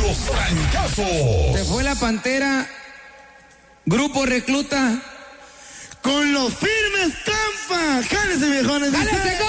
Los Trancazos. Se fue la Pantera, Grupo Recluta. Con los firmes Tampa. Jálese, viejones. ¡Jálese,